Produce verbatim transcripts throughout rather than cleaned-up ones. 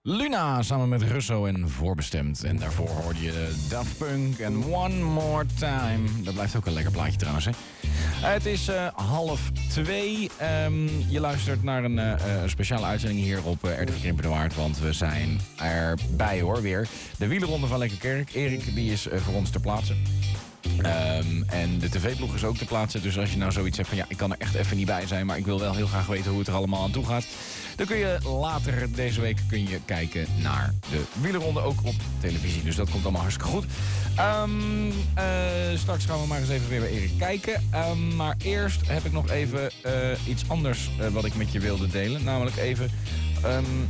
Luna samen met Russo en Voorbestemd. En daarvoor hoorde je Daft Punk en One More Time. Dat blijft ook een lekker plaatje trouwens, hè. Het is uh, half twee. Um, je luistert naar een uh, speciale uitzending hier op uh, R T V Krimpen de Waard. Want we zijn erbij hoor, weer. De wielerronde van Lekkerkerk. Erik, die is uh, voor ons ter plaatse. Um, en de tv-ploeg is ook te plaatsen. Dus als je nou zoiets hebt van ja, ik kan er echt even niet bij zijn, maar ik wil wel heel graag weten hoe het er allemaal aan toe gaat, dan kun je later deze week kun je kijken naar de wielerronde ook op televisie. Dus dat komt allemaal hartstikke goed. Um, uh, straks gaan we maar eens even weer bij Erik kijken. Um, maar eerst heb ik nog even uh, iets anders uh, wat ik met je wilde delen. Namelijk even... Um,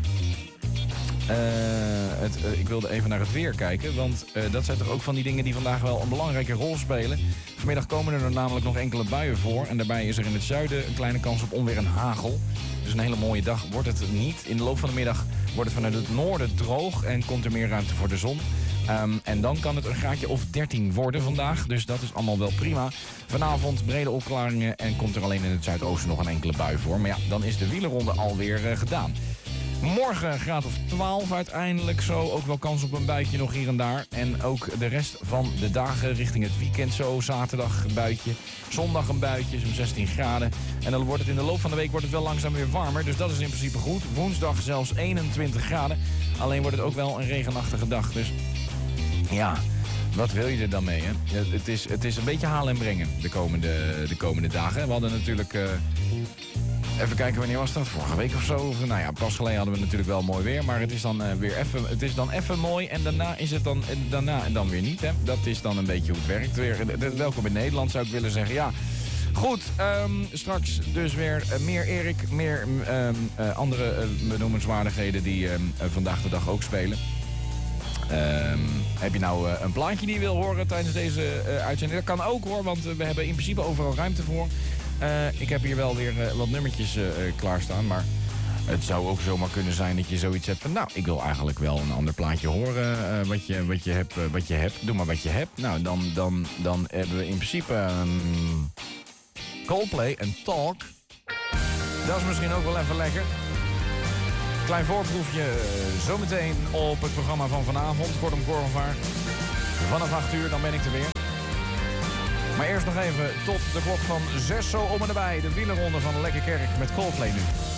Uh, het, uh, ik wilde even naar het weer kijken, want uh, dat zijn toch ook van die dingen die vandaag wel een belangrijke rol spelen. Vanmiddag komen er namelijk nog enkele buien voor en daarbij is er in het zuiden een kleine kans op onweer en hagel. Dus een hele mooie dag wordt het niet. In de loop van de middag wordt het vanuit het noorden droog en komt er meer ruimte voor de zon. Um, en dan kan het een graadje of dertien worden vandaag, dus dat is allemaal wel prima. Vanavond brede opklaringen en komt er alleen in het zuidoosten nog een enkele bui voor. Maar ja, dan is de wielerronde alweer uh, gedaan. Morgen een graad of twaalf uiteindelijk zo. Ook wel kans op een buitje nog hier en daar. En ook de rest van de dagen richting het weekend zo. Zaterdag een buitje. Zondag een buitje, zo'n zestien graden. En dan wordt het in de loop van de week wordt het wel langzaam weer warmer. Dus dat is in principe goed. Woensdag zelfs eenentwintig graden. Alleen wordt het ook wel een regenachtige dag. Dus ja, wat wil je er dan mee, hè? Het is, het is een beetje halen en brengen de komende, de komende dagen. We hadden natuurlijk... Uh, Even kijken, wanneer was dat? Vorige week of zo? Of, nou ja, pas geleden hadden we natuurlijk wel mooi weer. Maar het is dan uh, weer even, het is dan even mooi en daarna is het dan, en daarna en dan weer niet. Hè? Dat is dan een beetje hoe het werkt. Weer, welkom in Nederland zou ik willen zeggen. Ja, goed. Um, straks dus weer uh, meer Erik, meer um, uh, andere uh, benoemenswaardigheden die um, uh, vandaag de dag ook spelen. Um, heb je nou uh, een plaatje die je wil horen tijdens deze uh, uitzending? Dat kan ook hoor, want uh, we hebben in principe overal ruimte voor. Uh, ik heb hier wel weer uh, wat nummertjes uh, klaarstaan, maar het zou ook zomaar kunnen zijn dat je zoiets hebt van, nou, ik wil eigenlijk wel een ander plaatje horen uh, wat, je, wat, je hebt, uh, wat je hebt. Doe maar wat je hebt. Nou, dan, dan, dan hebben we in principe um, Coldplay en Talk. Dat is misschien ook wel even lekker. Klein voorproefje uh, zometeen op het programma van vanavond. Kortom Korvaar. Vanaf acht uur, dan ben ik er weer. Maar eerst nog even tot de klok van zes zo om en nabij. De wielerronde van Lekkerkerk met Coldplay nu.